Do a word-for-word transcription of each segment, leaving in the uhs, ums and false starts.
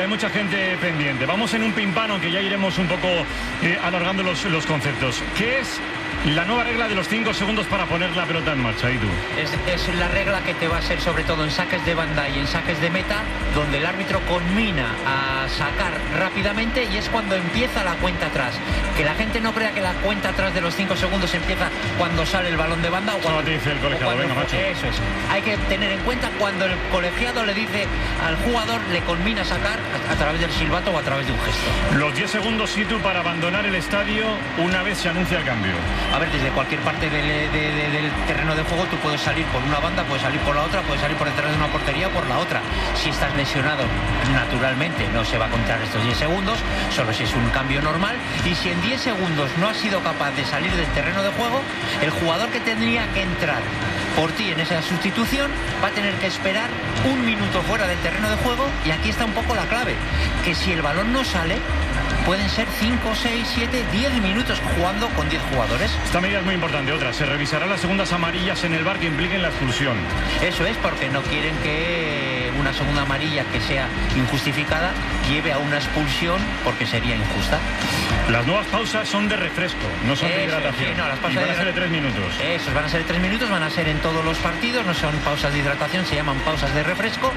que hay mucha gente pendiente. Vamos en un pimpano que ya iremos un poco eh, alargando los, los conceptos. ¿Qué es la nueva regla de los cinco segundos para poner la pelota en marcha? ¿Y tú? Es, es la regla que te va a ser sobre todo en saques de banda y en saques de meta, donde el árbitro conmina a sacar rápidamente y es cuando empieza la cuenta atrás. Que la gente no crea que la cuenta atrás de los cinco segundos empieza cuando sale el balón de banda o cuando... No te dice el colegiado, venga, macho. Eso es. Hay que tener en cuenta cuando el colegiado le dice al jugador, le conmina a sacar a, a través del silbato o a través de un gesto. Los diez segundos, Situ, para abandonar el estadio una vez se anuncia el cambio. A ver, desde cualquier parte del, de, de, del terreno de juego tú puedes salir por una banda, puedes salir por la otra, puedes salir por detrás de una portería o por la otra. Si estás lesionado, naturalmente no se va a contar estos diez segundos, solo si es un cambio normal. Y si en diez segundos no has sido capaz de salir del terreno de juego, el jugador que tendría que entrar por ti en esa sustitución va a tener que esperar un minuto fuera del terreno de juego. Y aquí está un poco la clave, que si el balón no sale, pueden ser cinco, seis, siete, diez minutos jugando con diez jugadores. Esta medida es muy importante. Otra, se revisarán las segundas amarillas en el V A R que impliquen la expulsión. Eso es, porque no quieren que una segunda amarilla que sea injustificada lleve a una expulsión, porque sería injusta. Las nuevas pausas son de refresco, no son Eso, de hidratación. Sí, no, las pausas y van a de... ser de tres minutos. Esos van a ser de tres minutos, van a ser en todos los partidos, no son pausas de hidratación, se llaman pausas de refresco.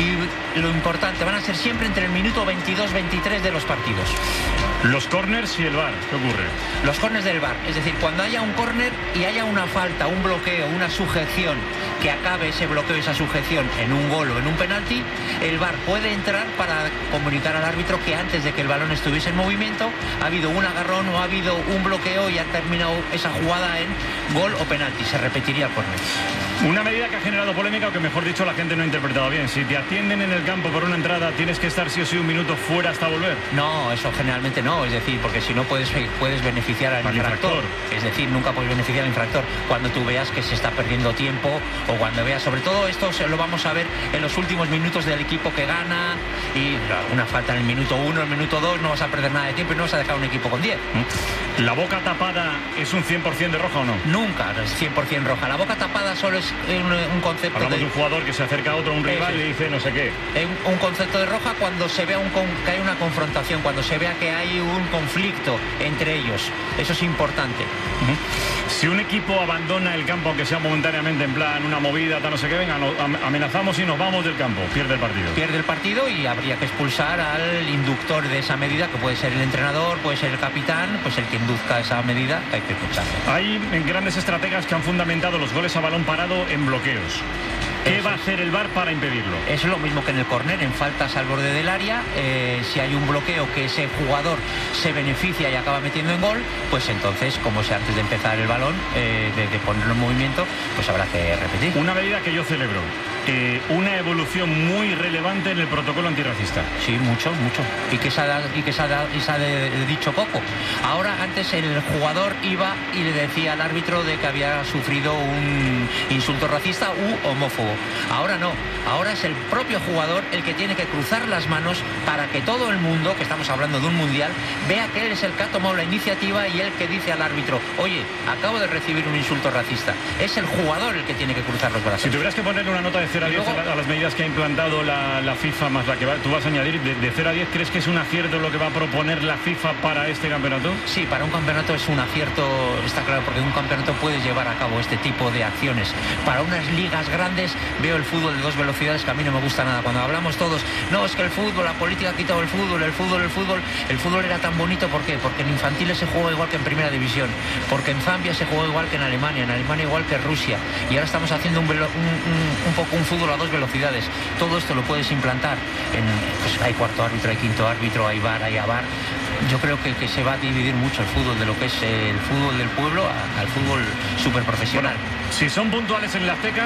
Y lo importante, van a ser siempre entre el minuto veintidós veintitrés de los partidos. Los corners y el V A R, ¿qué ocurre? Los corners del V A R, es decir, cuando haya un córner y haya una falta, un bloqueo, una sujeción, que acabe ese bloqueo, esa sujeción en un gol o en un penalti, el V A R puede entrar para comunicar al árbitro que antes de que el balón estuviese en movimiento ha habido un agarrón o ha habido un bloqueo y ha terminado esa jugada en gol o penalti. Se repetiría el córner. Una medida que ha generado polémica, o que mejor dicho la gente no ha interpretado bien. Si te atienden en el campo por una entrada, ¿tienes que estar sí o sí un minuto fuera hasta volver? No, eso generalmente no, es decir, porque si no puedes, puedes beneficiar al infractor. infractor. Es decir, nunca puedes beneficiar al infractor cuando tú veas que se está perdiendo tiempo o cuando veas, sobre todo esto lo vamos a ver en los últimos minutos del equipo que gana y una falta en el minuto uno, el minuto dos, no vas a perder nada de tiempo y no vas a dejar un equipo con diez. ¿La boca tapada es un cien por cien de roja o no? Nunca es cien por cien roja. La boca tapada solo es un, un concepto. Hablamos de... de un jugador que se acerca a otro, un rival, y le dice no sé qué. Un, un concepto de roja cuando se vea un, que hay una confrontación, cuando se vea que hay un conflicto entre ellos. Eso es importante. Uh-huh. Si un equipo abandona el campo, aunque sea momentáneamente, en plan una movida, tal, no sé qué, venga, no, amenazamos y nos vamos del campo, pierde el partido. Pierde el partido y habría que expulsar al inductor de esa medida, que puede ser el entrenador, puede ser el capitán, pues el que induzca esa medida, que hay que expulsar. Hay grandes estrategas que han fundamentado los goles a balón parado en bloqueos. ¿Qué Eso va a hacer el V A R para impedirlo? Es lo mismo que en el córner, en faltas al borde del área. Eh, si hay un bloqueo que ese jugador se beneficia y acaba metiendo en gol, pues entonces, como si antes de empezar el balón, eh, de, de ponerlo en movimiento, pues habrá que repetir. Una medida que yo celebro, eh, una evolución muy relevante en el protocolo antirracista. Sí, mucho, mucho. Y que se ha, dado, y que se ha, dado, y se ha de, de dicho poco. Ahora, antes el jugador iba y le decía al árbitro de que había sufrido un insulto racista u homófobo. Ahora no, ahora es el propio jugador el que tiene que cruzar las manos para que todo el mundo, que estamos hablando de un mundial, vea que él es el que ha tomado la iniciativa y el que dice al árbitro, oye, acabo de recibir un insulto racista. Es el jugador el que tiene que cruzar los brazos. Si tuvieras que ponerle una nota de cero a diez luego, a las medidas que ha implantado la, la FIFA más la que va, tú vas a añadir, de, de cero a diez, ¿crees que es un acierto lo que va a proponer la FIFA para este campeonato? Sí, para un campeonato es un acierto, está claro, porque un campeonato puede llevar a cabo este tipo de acciones. Para unas ligas grandes veo el fútbol de dos velocidades que a mí no me gusta nada. Cuando hablamos todos, no, es que el fútbol, la política ha quitado el fútbol, el fútbol, el fútbol, el fútbol era tan bonito, ¿por qué? Porque en infantiles se juega igual que en primera división, porque en Zambia se juega igual que en Alemania, en Alemania igual que en Rusia, y ahora estamos haciendo un, velo, un, un, un poco un fútbol a dos velocidades. Todo esto lo puedes implantar en, pues hay cuarto árbitro, hay quinto árbitro, hay V A R, hay A V A R. Yo creo que, que se va a dividir mucho el fútbol de lo que es el fútbol del pueblo a, al fútbol súper profesional. Bueno, si son puntuales en la Azteca,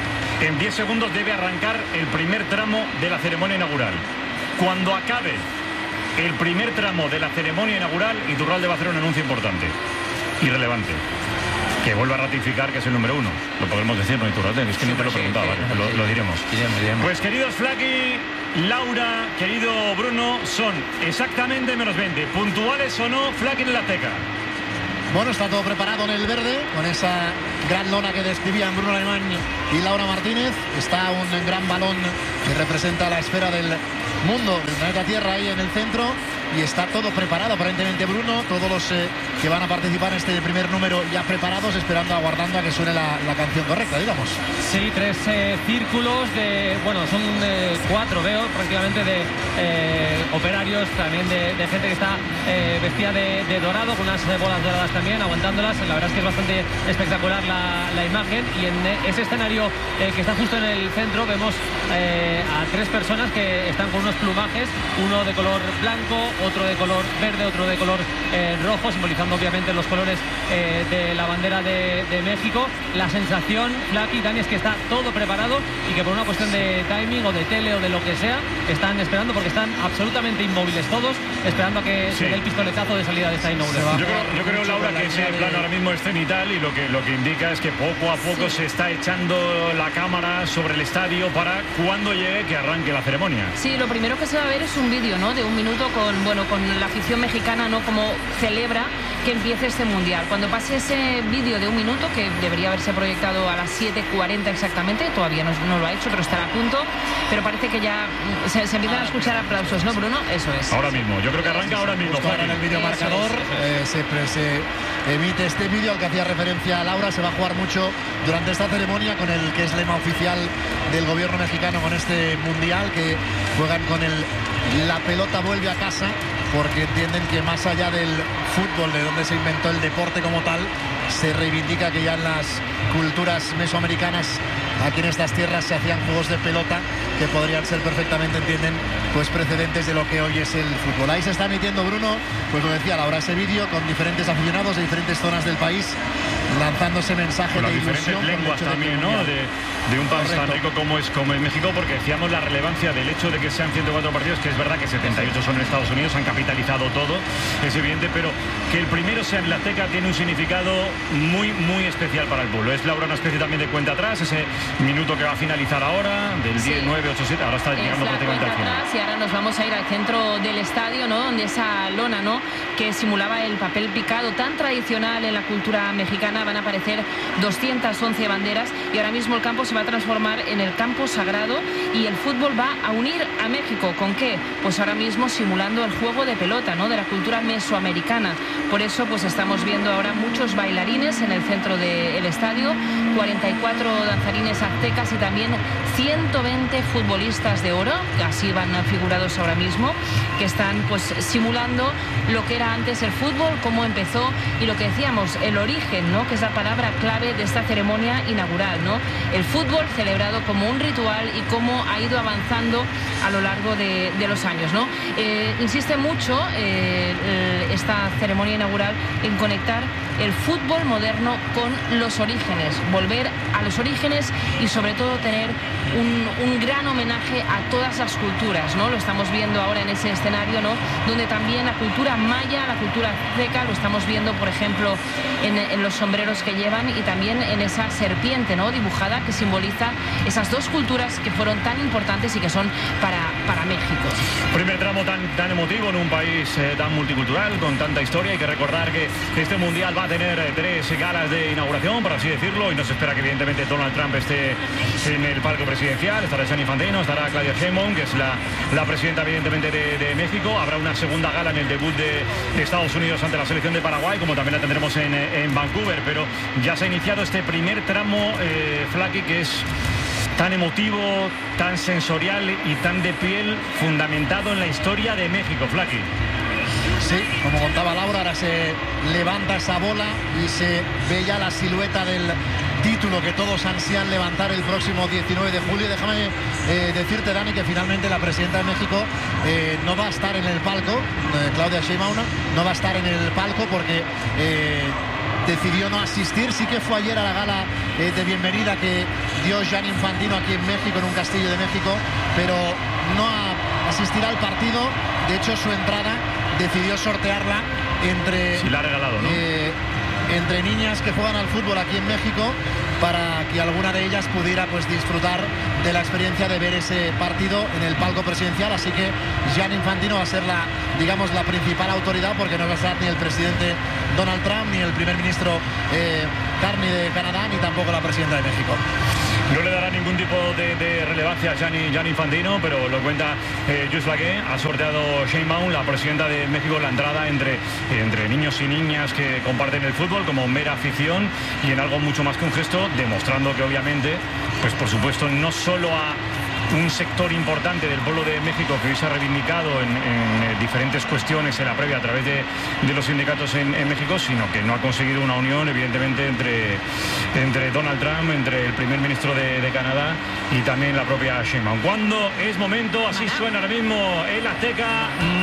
en diez segundos debe arrancar el primer tramo de la ceremonia inaugural. Cuando acabe el primer tramo de la ceremonia inaugural, Iturralde va a hacer un anuncio importante y relevante, que vuelva a ratificar que es el número uno. Lo podremos decir, ¿no, Iturralde? Es que sí, no te lo he preguntado, sí, vale, sí, lo, sí. lo diremos. Diremos, diremos. Pues queridos Flaky, Laura, querido Bruno, son exactamente menos veinte. ¿Puntuales o no, Flaky en la Azteca? Bueno, está todo preparado en el verde, con esa gran lona que describían Bruno Alemán y Laura Martínez. Está un gran balón que representa la esfera del mundo, del planeta Tierra ahí en el centro. Y está todo preparado, aparentemente, Bruno. Todos los eh, que van a participar en este primer número ya preparados, esperando, aguardando a que suene la, la canción correcta, digamos. Sí, tres eh, círculos de, bueno, son eh, cuatro, veo, prácticamente de eh, operarios, también de, de gente que está eh, vestida de, de dorado, con unas eh, bolas doradas también, aguantándolas. La verdad es que es bastante espectacular la, la imagen. Y en ese escenario eh, que está justo en el centro, vemos eh, a tres personas que están con unos plumajes, uno de color blanco, otro de color verde, otro de color eh, rojo, simbolizando obviamente los colores eh, de la bandera de, de México. La sensación, Flaky, Dani, es que está todo preparado y que por una cuestión de timing o de tele o de lo que sea, están esperando, porque están absolutamente inmóviles todos, esperando a que sí. se dé el pistoletazo de salida de esta inauguración. Yo creo, yo creo Laura, que ese plano ahora mismo es cenital y lo que, lo que indica es que poco a poco sí. se está echando la cámara sobre el estadio para cuando llegue que arranque la ceremonia. Sí, lo primero que se va a ver es un vídeo, ¿no?, de un minuto con bueno, con la afición mexicana, ¿no?, como celebra que empiece este mundial. Cuando pase ese vídeo de un minuto, que debería haberse proyectado a las siete cuarenta exactamente, todavía no, no lo ha hecho, pero estará a punto, pero parece que ya se, se empiezan a escuchar aplausos, ¿no, Bruno? Eso es. Ahora mismo, yo creo que arranca ahora mismo. Ahora en el vídeo marcador eh, se, se emite este vídeo al que hacía referencia Laura. Se va a jugar mucho durante esta ceremonia con el que es lema oficial del gobierno mexicano con este mundial, que juegan con el "la pelota vuelve a casa", porque entienden que más allá del fútbol, de donde se inventó el deporte como tal, se reivindica que ya en las culturas mesoamericanas, aquí en estas tierras, se hacían juegos de pelota que podrían ser perfectamente, entienden, pues precedentes de lo que hoy es el fútbol. Ahí se está emitiendo, Bruno, pues lo decía Laura, ese vídeo con diferentes aficionados de diferentes zonas del país, lanzando ese mensaje de ilusión. Diferentes lenguas también, ¿no? De, de un país tan rico como es, como es México, porque decíamos la relevancia del hecho de que sean ciento cuatro partidos, que es verdad que setenta y ocho son en Estados Unidos, han capitalizado todo, es evidente, pero que el primero sea en la Azteca tiene un significado muy, muy especial para el pueblo. Es, Laura, una especie también de cuenta atrás, ese minuto que va a finalizar ahora, del sí. diez, nueve, ocho, siete, ahora está es llegando prácticamente al final. Y ahora nos vamos a ir al centro del estadio, ¿no?, donde esa lona, ¿no?, que simulaba el papel picado tan tradicional en la cultura mexicana, van a aparecer doscientas once banderas, y ahora mismo el campo se va a transformar en el campo sagrado y el fútbol va a unir a México. ¿Con qué? Pues ahora mismo simulando el juego de pelota, ¿no?, de la cultura mesoamericana. Por eso pues estamos viendo ahora muchos bailarines en el centro del estadio, cuarenta y cuatro danzarines aztecas y también ciento veinte futbolistas de oro, que así van figurados ahora mismo, que están pues simulando lo que era antes el fútbol, cómo empezó y lo que decíamos, el origen, ¿no?, que es la palabra clave de esta ceremonia inaugural, ¿no?, el fútbol celebrado como un ritual y cómo ha ido avanzando a lo largo de, de los años, ¿no? Eh, insiste mucho eh, esta ceremonia inaugural en conectar el fútbol moderno con los orígenes, volver a los orígenes y sobre todo tener un, un gran homenaje a todas las culturas, ¿no? Lo estamos viendo ahora en ese escenario, ¿no?, donde también la cultura maya, la cultura azteca, lo estamos viendo, por ejemplo, en, en los sombreros que llevan y también en esa serpiente, ¿no?, dibujada, que simboliza esas dos culturas que fueron tan importantes y que son para, para México. Primer tramo tan, tan emotivo en un país eh, tan multicultural, con tanta historia. Hay que recordar que este mundial va a tener eh, tres galas de inauguración, por así decirlo, y no se espera que evidentemente Donald Trump esté en el palco presidencial. Estará Gianni Infantino, estará Claudia Sheinbaum, que es la, la presidenta evidentemente de, de México. Habrá una segunda gala en el debut de, de Estados Unidos ante la selección de Paraguay, como también la tendremos en, en Vancouver, pero ya se ha iniciado este primer tramo, eh, Flaky, que es tan emotivo, tan sensorial y tan de piel, fundamentado en la historia de México, Flaky. Sí, como contaba Laura, ahora se levanta esa bola y se ve ya la silueta del título que todos ansían levantar el próximo diecinueve de julio. Déjame eh, decirte, Dani, que finalmente la presidenta de México eh, no va a estar en el palco, eh, Claudia Sheinbaum no va a estar en el palco porque eh, decidió no asistir. Sí que fue ayer a la gala eh, de bienvenida que dio Gianni Infantino aquí en México, en un castillo de México, pero no a, asistirá al partido. De hecho, su entrada decidió sortearla entre, sí, la ha regalado, ¿no? eh, entre niñas que juegan al fútbol aquí en México, para que alguna de ellas pudiera pues disfrutar de la experiencia de ver ese partido en el palco presidencial. Así que Gianni Infantino va a ser la, digamos, la principal autoridad, porque no va a estar ni el presidente Donald Trump, ni el primer ministro eh, Carney de Canadá, ni tampoco la presidenta de México. No le dará ningún tipo de, de relevancia a Gianni, Gianni Infantino, pero lo cuenta eh, Just Lagué. Ha sorteado Sheinbaum, la presidenta de México, la entrada entre, entre niños y niñas que comparten el fútbol como mera afición y en algo mucho más que un gesto, demostrando que obviamente, pues por supuesto, no solo a un sector importante del pueblo de México que hoy se ha reivindicado en, en diferentes cuestiones en la previa a través de, de los sindicatos en, en México, sino que no ha conseguido una unión, evidentemente, entre, entre Donald Trump, entre el primer ministro de, de Canadá y también la propia Sheinbaum. ¿Cuándo es momento? Así suena ahora mismo el Azteca.